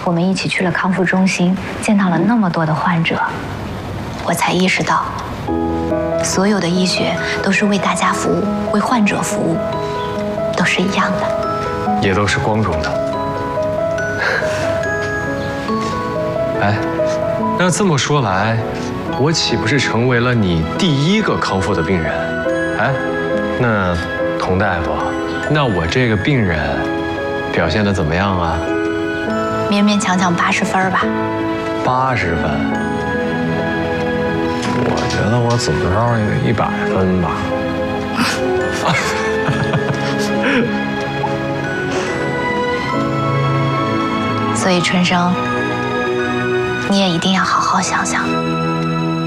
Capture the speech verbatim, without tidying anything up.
我们一起去了康复中心，见到了那么多的患者，我才意识到，所有的医学都是为大家服务，为患者服务，都是一样的， 也都是光荣的。哎，那这么说来，我岂不是成为了你第一个康复的病人？哎，那童大夫，那我这个病人表现得怎么样啊？ 勉勉强强八十分吧。 八十分？我觉得我怎么着也得一百分吧。 所以春生，你也一定要好好想想。